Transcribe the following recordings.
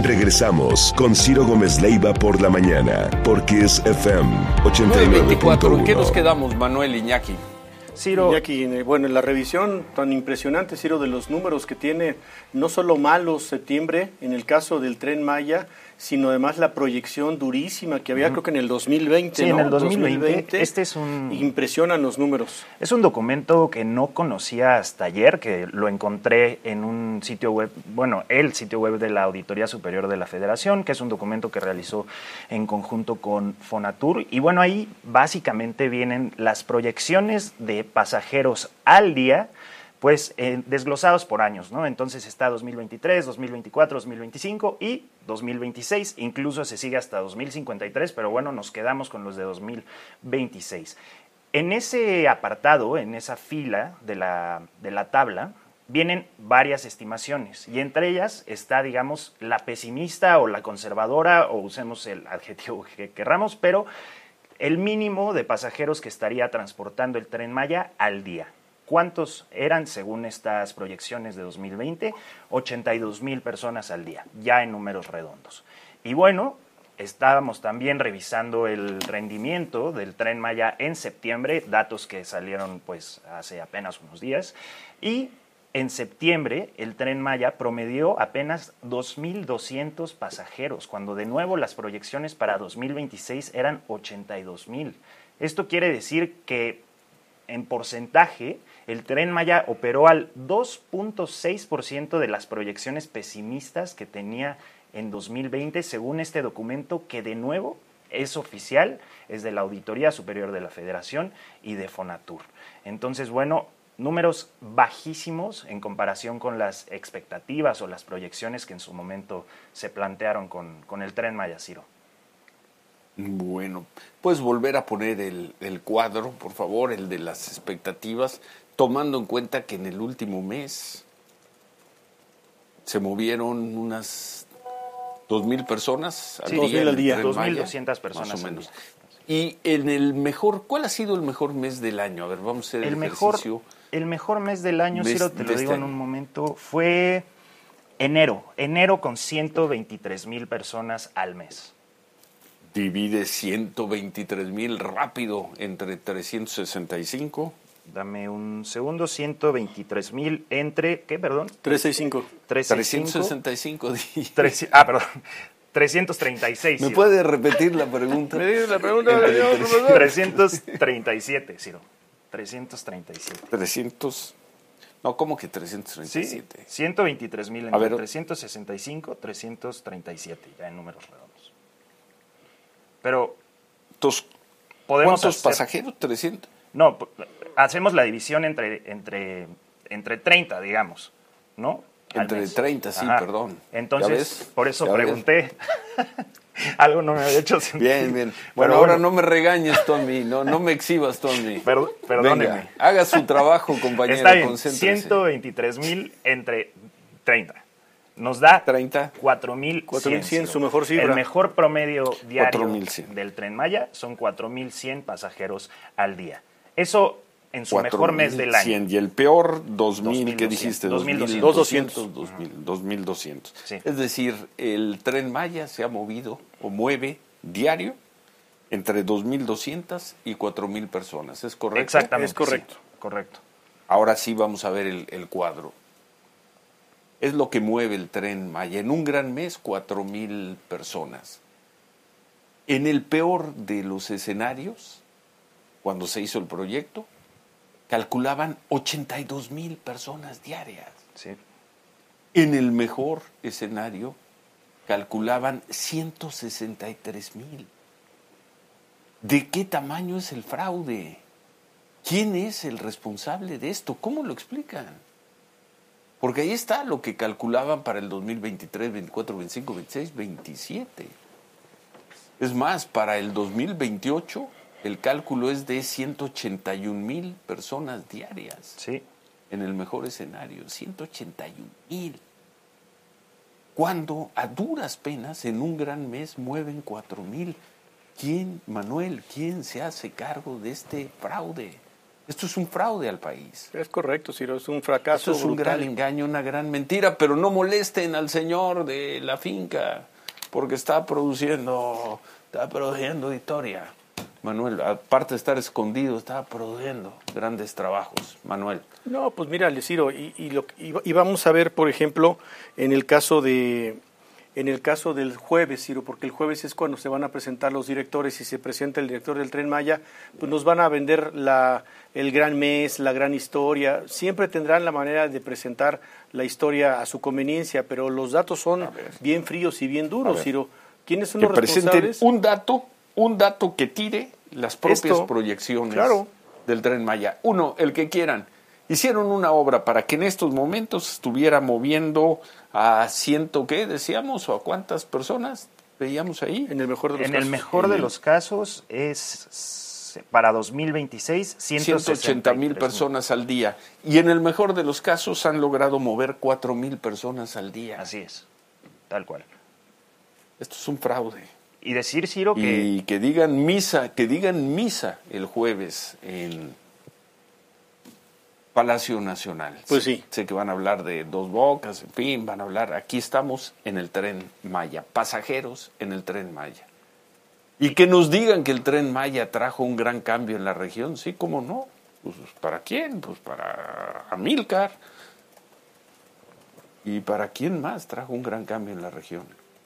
Regresamos con Ciro Gómez Leiva por la mañana, porque es FM 89.4. ¿En qué 89.1. nos quedamos, Manuel Iñaki? Ciro. Iñaki, bueno, en la revisión tan impresionante, Ciro, de los números que tiene, no solo malos septiembre, en el caso del Tren Maya, sino además la proyección durísima que había, creo que en el 2020, Sí, ¿no? en el 2020, este es impresionan los números. Es un documento que no conocía hasta ayer, que lo encontré en un sitio web, bueno, el sitio web de la Auditoría Superior de la Federación, que es un documento que realizó en conjunto con Fonatur. Y bueno, ahí básicamente vienen las proyecciones de pasajeros al día, pues desglosados por años, ¿no? Entonces está 2023, 2024, 2025 y 2026, incluso se sigue hasta 2053, pero bueno, nos quedamos con los de 2026. En ese apartado, en esa fila de la tabla, vienen varias estimaciones y entre ellas está, digamos, la pesimista o la conservadora, o usemos el adjetivo que querramos, pero el mínimo de pasajeros que estaría transportando el Tren Maya al día. ¿Cuántos eran según estas proyecciones de 2020? 82,000 personas al día, ya en números redondos. Y bueno, estábamos también revisando el rendimiento del Tren Maya en septiembre, datos que salieron pues hace apenas unos días, y en septiembre el Tren Maya promedió apenas 2,200 pasajeros, cuando de nuevo las proyecciones para 2026 eran 82,000. Esto quiere decir que en porcentaje el Tren Maya operó al 2.6% de las proyecciones pesimistas que tenía en 2020, según este documento que de nuevo es oficial, es de la Auditoría Superior de la Federación y de Fonatur. Entonces, bueno, números bajísimos en comparación con las expectativas o las proyecciones que en su momento se plantearon con el Tren Maya, Ciro. Bueno, ¿puedes volver a poner el cuadro, por favor, el de las expectativas, tomando en cuenta que en el último mes se movieron unas 2,000 personas al día? 2,000 al día. 2,200 personas más o al menos. día. Y en el mejor, ¿cuál ha sido el mejor mes del año? A ver, vamos a hacer el ejercicio. El mejor mes del año, Ciro, te lo digo en un año. momento, fue enero con 123,000 personas al mes. Divide 123,000 rápido entre 365. Dame un segundo, 123,000 entre, ¿qué, perdón? 365. 365 días. Perdón, 336. ¿Me Ciro. puede repetir la pregunta? ¿Me dice la pregunta, señor? 337, Ciro. 337. 300. No, ¿cómo que Sí, 337? 123,000 A entre ver. 365, 337, ya en números redondos. Pero Entonces, podemos ¿cuántos hacer- pasajeros? 300. No, hacemos la división entre 30, digamos, ¿no? Al Entre mes. 30, sí, Ajá. perdón. ¿Ya Entonces, ves? por eso ¿Ya ves? pregunté. Algo no me había hecho sentir. Bien, bien. Pero Bueno, ahora no me regañes tú a mí, no me exhibas tú a mí. Perdóneme. Venga, haga su trabajo, compañero, Está bien, concéntrese. 123,000 entre 30. Nos da 30. 4,100. 4,100, su mejor cifra. El mejor promedio diario 4,100. del Tren Maya son 4,100 pasajeros al día. Eso en su mejor mes del año. 4,100. Y el peor, 2,000, ¿qué 2,200. dijiste? 2,200. 2,200. Sí. Es decir, el Tren Maya se ha movido o mueve diario entre 2,200 y 4,000 personas. ¿Es correcto? Exactamente. Es correcto. Sí, correcto. Ahora sí vamos a ver el cuadro. Es lo que mueve el Tren Maya. En un gran mes, 4,000 personas. En el peor de los escenarios, cuando se hizo el proyecto, calculaban 82,000 personas diarias. Sí. En el mejor escenario, calculaban 163,000. ¿De qué tamaño es el fraude? ¿Quién es el responsable de esto? ¿Cómo lo explican? Porque ahí está lo que calculaban para el 2023, 24, 25, 26, 27. Es más, para el 2028 el cálculo es de 181,000 personas diarias. Sí. En el mejor escenario, 181,000. Cuando a duras penas en un gran mes mueven 4,000. ¿Quién, Manuel, quién se hace cargo de este fraude? Esto es un fraude al país. Es correcto, Ciro, es un fracaso. Esto es un brutal. gran engaño, una gran mentira, pero no molesten al señor de la finca porque está produciendo historia. Manuel, aparte de estar escondido, está produciendo grandes trabajos. Manuel. No, pues mira, Ciro, y vamos a ver, por ejemplo, en el caso del jueves, Ciro, porque el jueves es cuando se van a presentar los directores y se presenta el director del Tren Maya, pues nos van a vender el gran mes, la gran historia. Siempre tendrán la manera de presentar la historia a su conveniencia, pero los datos son bien fríos y bien duros, Ciro. ¿Quiénes son los responsables? Presenten un dato que tire las propias proyecciones del Tren Maya. Uno, el que quieran. Hicieron una obra para que en estos momentos estuviera moviendo a ¿qué decíamos? ¿O a cuántas personas veíamos ahí? En el mejor de los casos. En el mejor de los casos es para 2026 180,000 personas al día. Y en el mejor de los casos han logrado mover 4,000 personas al día. Así es, tal cual. Esto es un fraude. Y decir, Ciro, y que digan misa el jueves en Palacio Nacional. Pues sí. Sé que van a hablar de Dos Bocas, en fin, van a hablar. Aquí estamos en el Tren Maya, pasajeros en el Tren Maya. Y que nos digan que el Tren Maya trajo un gran cambio en la región, sí, ¿cómo no? Pues ¿para quién? Pues para Amílcar. ¿Y para quién más trajo un gran cambio en la región?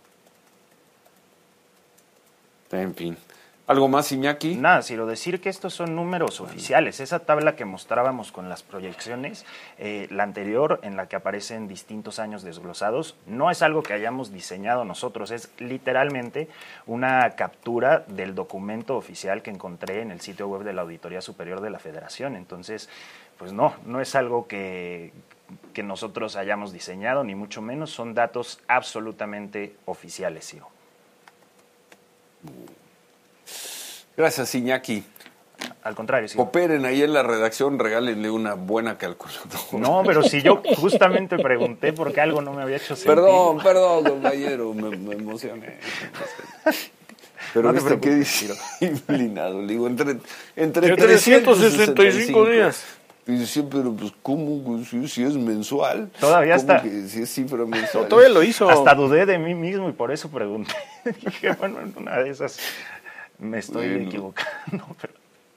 En fin. ¿Algo más, Iñaki? Nada, Ciro, decir que estos son números oficiales. Esa tabla que mostrábamos con las proyecciones, la anterior, en la que aparecen distintos años desglosados, no es algo que hayamos diseñado nosotros, es literalmente una captura del documento oficial que encontré en el sitio web de la Auditoría Superior de la Federación. Entonces, pues no es algo que nosotros hayamos diseñado, ni mucho menos, son datos absolutamente oficiales, Ciro. Gracias, Iñaki. Al contrario, sí. Cooperen ahí en la redacción, regálenle una buena calculadora. No, pero si yo justamente pregunté porque algo no me había hecho sentir. Perdón, compañero, me emocioné. Pero no ¿viste qué dice? Inclinado, le digo, entre 365 días. Y dice, pero pues, ¿cómo? Si es mensual. Todavía está. Si es cifra mensual. No, todavía lo hizo. Hasta dudé de mí mismo y por eso pregunté. Dije, bueno, en una de esas me estoy equivocando. Pero...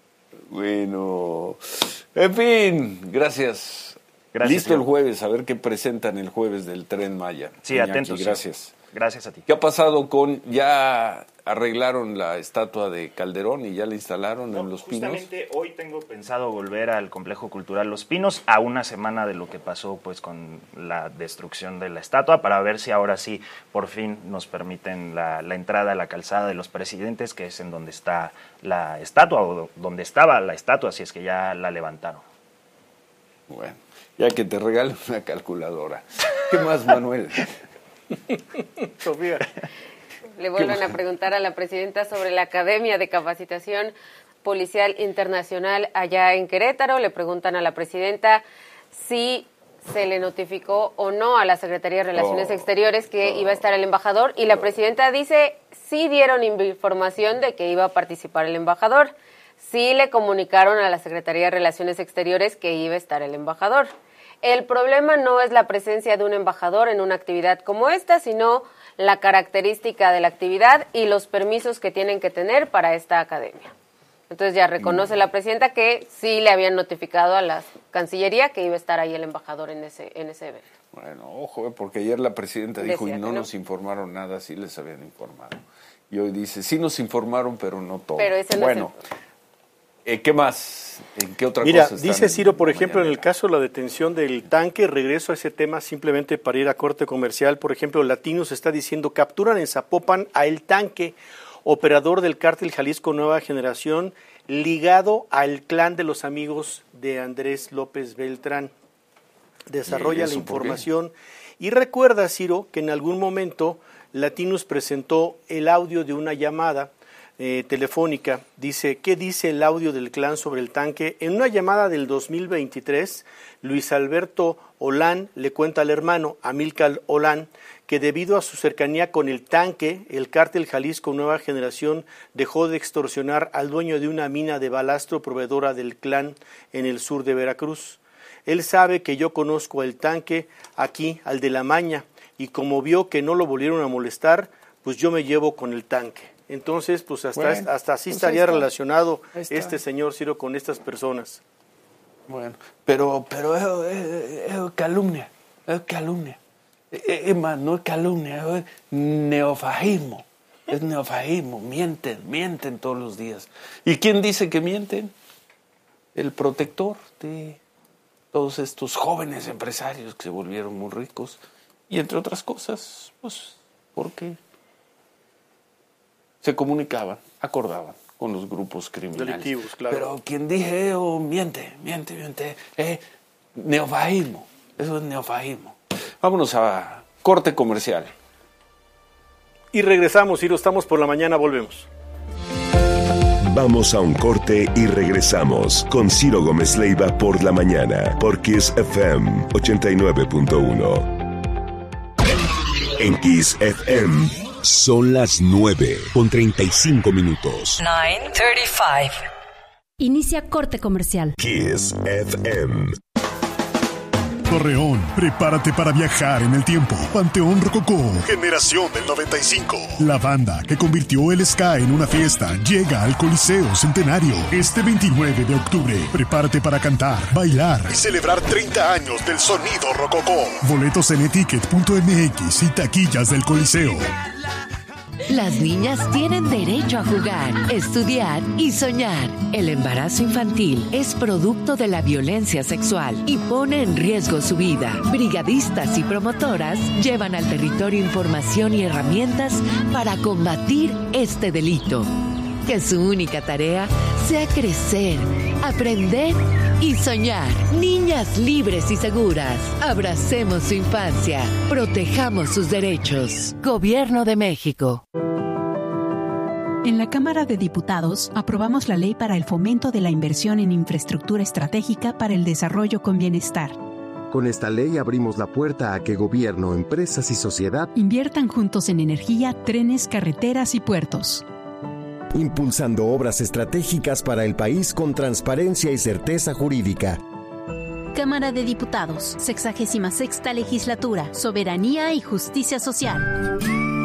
Bueno, en fin, gracias. Listo señor. El jueves, a ver qué presentan el jueves del Tren Maya. Sí, Iñaki, atentos. Gracias. Sí. Gracias a ti. ¿Qué ha pasado ya arreglaron la estatua de Calderón y ya la instalaron en Los Pinos? Justamente hoy tengo pensado volver al Complejo Cultural Los Pinos a una semana de lo que pasó pues con la destrucción de la estatua para ver si ahora sí por fin nos permiten la entrada a la calzada de los presidentes, que es en donde está la estatua o donde estaba la estatua, si es que ya la levantaron. Bueno, ya que te regalen una calculadora. ¿Qué más, Manuel? Sofía. Le vuelven a preguntar a la presidenta sobre la Academia de Capacitación Policial Internacional allá en Querétaro. Le preguntan a la presidenta si se le notificó o no a la Secretaría de Relaciones Exteriores que iba a estar el embajador, y la presidenta dice sí dieron información de que iba a participar el embajador. Sí le comunicaron a la Secretaría de Relaciones Exteriores que iba a estar el embajador. El problema no es la presencia de un embajador en una actividad como esta, sino la característica de la actividad y los permisos que tienen que tener para esta academia. Entonces ya reconoce la presidenta que sí le habían notificado a la Cancillería que iba a estar ahí el embajador en ese evento. Bueno, ojo, porque ayer la presidenta dijo Decía y no nos informaron nada, sí les habían informado. Y hoy dice, sí nos informaron, pero no todo. Pero ese no bueno, ¿qué más? ¿En qué otra Mira, cosa están dice Ciro, por ejemplo, en mañana? el caso de la detención del tanque, regreso a ese tema simplemente para ir a corte comercial. Por ejemplo, Latinos está diciendo, capturan en Zapopan a El Tanque, operador del cártel Jalisco Nueva Generación, ligado al clan de los amigos de Andrés López Beltrán. Desarrolla la información. Y recuerda, Ciro, que en algún momento Latinos presentó el audio de una llamada telefónica. Dice, ¿qué dice el audio del clan sobre el tanque? En una llamada del 2023, Luis Alberto Olán le cuenta al hermano Amílcar Olán que debido a su cercanía con el tanque, el cártel Jalisco Nueva Generación dejó de extorsionar al dueño de una mina de balastro proveedora del clan en el sur de Veracruz. Él sabe que yo conozco el tanque aquí, al de la Maña, y como vio que no lo volvieron a molestar, pues yo me llevo con el tanque. Entonces, pues hasta así estaría relacionado este señor Ciro con estas personas. Bueno, pero es calumnia, más no es calumnia, es neofascismo, mienten todos los días. ¿Y quién dice que mienten? El protector de todos estos jóvenes empresarios que se volvieron muy ricos, y entre otras cosas, pues, porque se comunicaban, acordaban con los grupos criminales. Delictivos, claro. Pero quien dije, miente, neofascismo, eso es neofascismo. Vámonos a corte comercial. Y regresamos, Ciro, estamos por la mañana, volvemos. Vamos a un corte y regresamos con Ciro Gómez Leiva por la mañana, por Kiss FM 89.1. En Kiss FM son las 9:35. 9:35. Inicia corte comercial. Kiss FM. Torreón, prepárate para viajar en el tiempo. Panteón Rococó, generación del 95. La banda que convirtió el ska en una fiesta llega al Coliseo Centenario este 29 de octubre. Prepárate para cantar, bailar y celebrar 30 años del sonido Rococó. Boletos en eticket.mx y taquillas del Coliseo. Las niñas tienen derecho a jugar, estudiar y soñar. El embarazo infantil es producto de la violencia sexual y pone en riesgo su vida. Brigadistas y promotoras llevan al territorio información y herramientas para combatir este delito. Que su única tarea sea crecer, aprender y soñar. Niñas libres y seguras. Abracemos su infancia. Protejamos sus derechos. Gobierno de México. En la Cámara de Diputados aprobamos la ley para el fomento de la inversión en infraestructura estratégica para el desarrollo con bienestar. Con esta ley abrimos la puerta a que gobierno, empresas y sociedad inviertan juntos en energía, trenes, carreteras y puertos. Impulsando obras estratégicas para el país con transparencia y certeza jurídica. Cámara de Diputados, 66ª Legislatura, Soberanía y Justicia Social.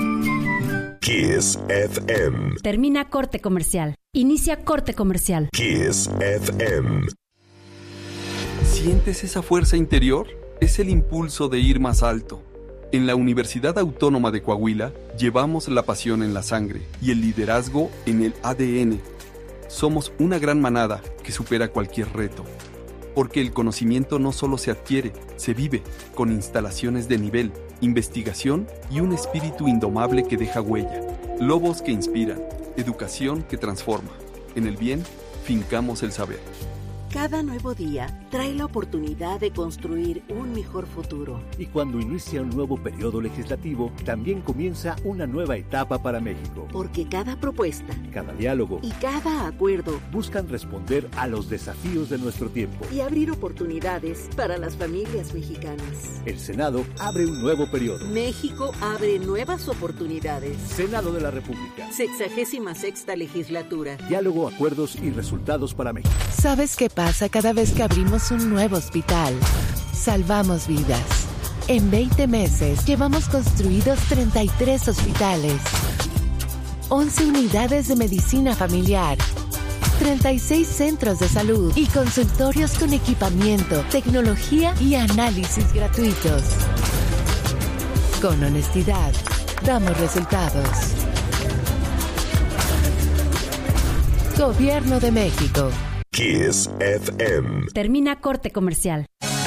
Kiss FM. Termina corte comercial. Inicia corte comercial. Kiss FM. ¿Sientes esa fuerza interior? Es el impulso de ir más alto. En la Universidad Autónoma de Coahuila llevamos la pasión en la sangre y el liderazgo en el ADN. Somos una gran manada que supera cualquier reto. Porque el conocimiento no solo se adquiere, se vive, con instalaciones de nivel, investigación y un espíritu indomable que deja huella. Lobos que inspiran, educación que transforma. En el bien, fincamos el saber. Cada nuevo día trae la oportunidad de construir un mejor futuro. Y cuando inicia un nuevo periodo legislativo, también comienza una nueva etapa para México. Porque cada propuesta, cada diálogo y cada acuerdo buscan responder a los desafíos de nuestro tiempo y abrir oportunidades para las familias mexicanas. El Senado abre un nuevo periodo. México abre nuevas oportunidades. Senado de la República. 66ª Legislatura. Diálogo, acuerdos y resultados para México. ¿Sabes qué pasa cada vez que abrimos un nuevo hospital? Salvamos vidas. En 20 meses llevamos construidos 33 hospitales, 11 unidades de medicina familiar, 36 centros de salud y consultorios con equipamiento, tecnología y análisis gratuitos. Con honestidad, damos resultados. Gobierno de México. Kiss FM. Termina corte comercial.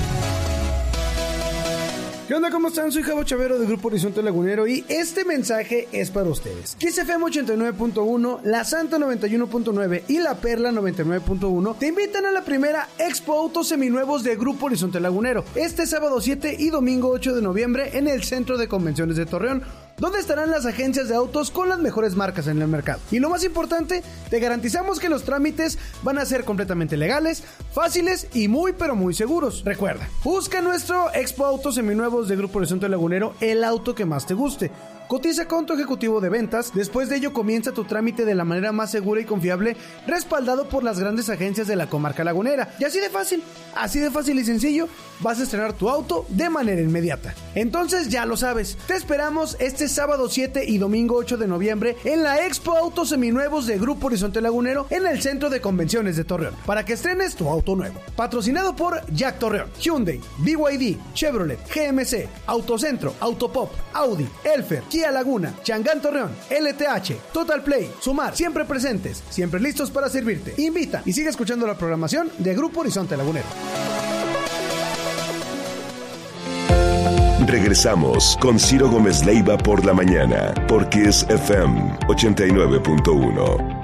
¿Qué onda? ¿Cómo están? Soy Javo Chavero del Grupo Horizonte Lagunero y este mensaje es para ustedes. Kiss FM 89.1, La Santa 91.9 y La Perla 99.1 te invitan a la primera Expo Autos Seminuevos de Grupo Horizonte Lagunero este sábado 7 y domingo 8 de noviembre en el Centro de Convenciones de Torreón. donde estarán las agencias de autos con las mejores marcas en el mercado. Y lo más importante, te garantizamos que los trámites van a ser completamente legales, fáciles y muy pero muy seguros. Recuerda, busca nuestro Expo Autos Seminuevos de Grupo Horizonte Lagunero, el auto que más te guste. Cotiza con tu ejecutivo de ventas, después de ello comienza tu trámite de la manera más segura y confiable, respaldado por las grandes agencias de la comarca lagunera. Y así de fácil y sencillo, vas a estrenar tu auto de manera inmediata. Entonces ya lo sabes, te esperamos este sábado 7 y domingo 8 de noviembre en la Expo Autos Seminuevos de Grupo Horizonte Lagunero en el Centro de Convenciones de Torreón, para que estrenes tu auto nuevo. Patrocinado por Jack Torreón, Hyundai, BYD, Chevrolet, GMC, Autocentro, Autopop, Audi, Elfer, Kia Laguna, Changán Torreón, LTH, Total Play, Sumar, siempre presentes, siempre listos para servirte. Invita y sigue escuchando la programación de Grupo Horizonte Lagunero. Regresamos con Ciro Gómez Leiva por la mañana, porque es FM 89.1.